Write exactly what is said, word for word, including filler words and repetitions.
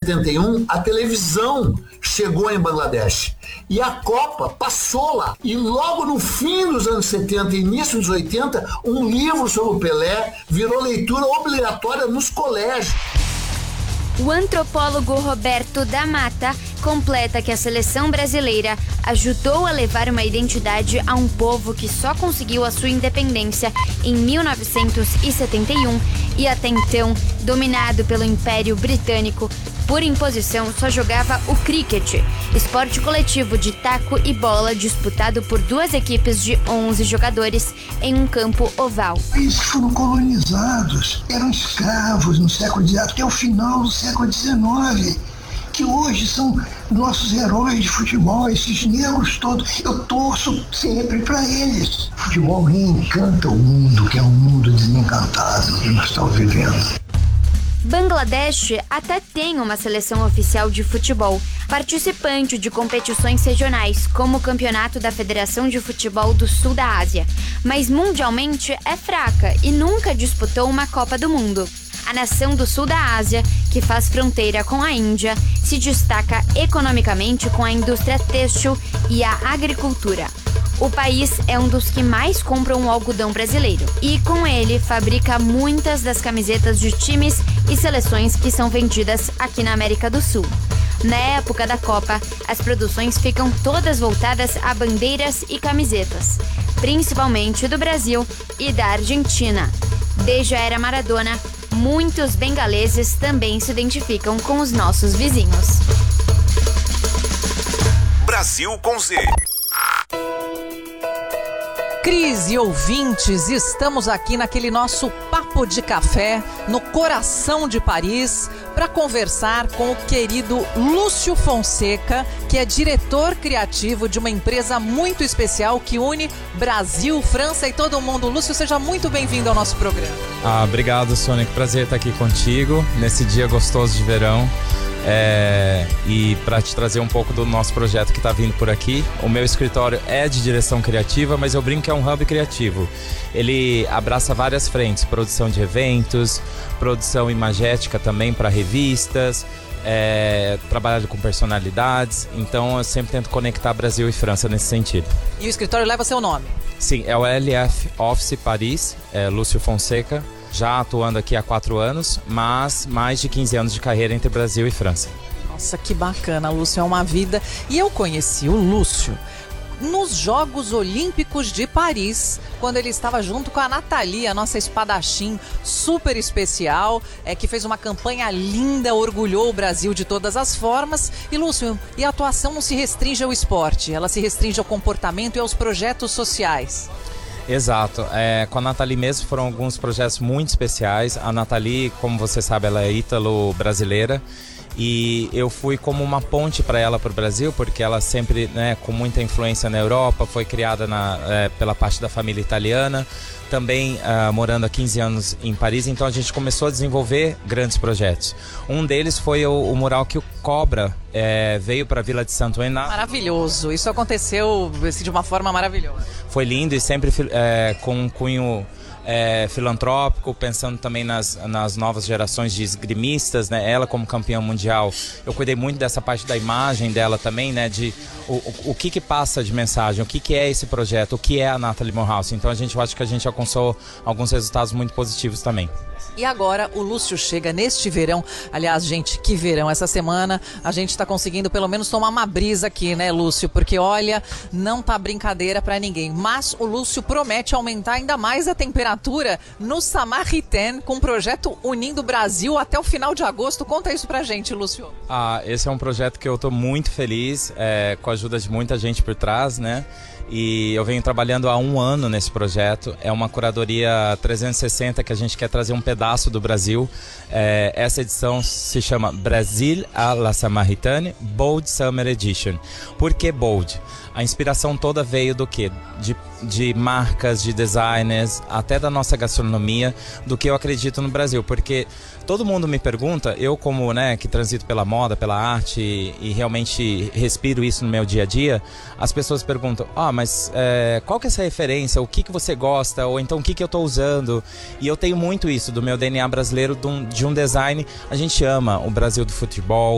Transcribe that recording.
setenta e um, a televisão chegou em Bangladesh. E a Copa passou lá. E logo no fim dos anos setenta e início dos oitenta, um livro sobre o Pelé virou leitura obrigatória nos colégios. O antropólogo Roberto da Mata completa que a seleção brasileira ajudou a levar uma identidade a um povo que só conseguiu a sua independência em mil novecentos e setenta e um e até então, dominado pelo Império Britânico, por imposição só jogava o cricket, esporte coletivo de taco e bola disputado por duas equipes de onze jogadores em um campo oval. Países que foram colonizados eram escravos no século dezenove, até o final do século dezenove, que hoje são nossos heróis de futebol, esses negros todos. Eu torço sempre para eles. O futebol reencanta o mundo, que é um mundo desencantado que nós estamos vivendo. Bangladesh até tem uma seleção oficial de futebol, participante de competições regionais, como o Campeonato da Federação de Futebol do Sul da Ásia, mas mundialmente é fraca e nunca disputou uma Copa do Mundo. A nação do sul da Ásia, que faz fronteira com a Índia, se destaca economicamente com a indústria têxtil e a agricultura. O país é um dos que mais compram o algodão brasileiro e, com ele, fabrica muitas das camisetas de times e seleções que são vendidas aqui na América do Sul. Na época da Copa, as produções ficam todas voltadas a bandeiras e camisetas, principalmente do Brasil e da Argentina. Desde a era Maradona, muitos bengaleses também se identificam com os nossos vizinhos. Brasil com Z. Cris e ouvintes, estamos aqui naquele nosso papo de café no coração de Paris para conversar com o querido Lúcio Fonseca, que é diretor criativo de uma empresa muito especial que une Brasil, França e todo mundo. Lúcio, seja muito bem-vindo ao nosso programa. Ah, obrigado, Sônia. Que prazer estar aqui contigo nesse dia gostoso de verão. É, e para te trazer um pouco do nosso projeto que está vindo por aqui. O meu escritório é de direção criativa, mas eu brinco que é um hub criativo. Ele abraça várias frentes: produção de eventos, produção imagética também para revistas, é, trabalhar com personalidades. Então eu sempre tento conectar Brasil e França nesse sentido. E o escritório leva seu nome? Sim, é o L F Office Paris, é Lúcio Fonseca. Já atuando aqui há quatro anos, mas mais de quinze anos de carreira entre Brasil e França. Nossa, que bacana, Lúcio, é uma vida. E eu conheci o Lúcio nos Jogos Olímpicos de Paris, quando ele estava junto com a Nathalie, a nossa espadachim super especial, é, que fez uma campanha linda, orgulhou o Brasil de todas as formas. E, Lúcio, e a atuação não se restringe ao esporte, ela se restringe ao comportamento e aos projetos sociais. Exato, é, com a Nathalie mesmo foram alguns projetos muito especiais. A Nathalie, como você sabe, ela é ítalo-brasileira e eu fui como uma ponte para ela para o Brasil, porque ela sempre, né, com muita influência na Europa, foi criada na, é, pela parte da família italiana, também uh, morando há quinze anos em Paris. Então a gente começou a desenvolver grandes projetos. Um deles foi o, o mural que o Cobra é, veio para a Vila de Santo Renan. Maravilhoso, isso aconteceu assim, de uma forma maravilhosa. Foi lindo e sempre é, com um cunho é, filantrópico, pensando também nas, nas novas gerações de esgrimistas, né? Ela como campeã mundial, eu cuidei muito dessa parte da imagem dela também, né? De o, o, o que que passa de mensagem, o que que é esse projeto, o que é a Nathalie Morehouse. Então a gente, eu acho que a gente alcançou alguns resultados muito positivos também. E agora o Lúcio chega neste verão. Aliás, gente, que verão. Essa semana a gente está conseguindo pelo menos tomar uma brisa aqui, né, Lúcio? Porque, olha, não tá brincadeira para ninguém. Mas o Lúcio promete aumentar ainda mais a temperatura no Samaritaine, com um projeto unindo o Brasil até o final de agosto. Conta isso pra gente, Lúcio. Ah, esse é um projeto que eu tô muito feliz, é, com a ajuda de muita gente por trás, né? E eu venho trabalhando há um ano nesse projeto. É uma curadoria trezentos e sessenta que a gente quer trazer um pedaço do Brasil. É, essa edição se chama Brasil à la Samaritaine Bold Summer Edition. Por que bold? A inspiração toda veio do quê? De, de marcas, de designers, até da nossa gastronomia, do que eu acredito no Brasil. Porque todo mundo me pergunta, eu como, né, que transito pela moda, pela arte e, e realmente respiro isso no meu dia a dia, as pessoas perguntam, ah, mas é, qual que é essa referência? O que que você gosta? Ou então o que que eu estou usando? E eu tenho muito isso do meu D N A brasileiro, de um, de um design. A gente ama o Brasil do futebol,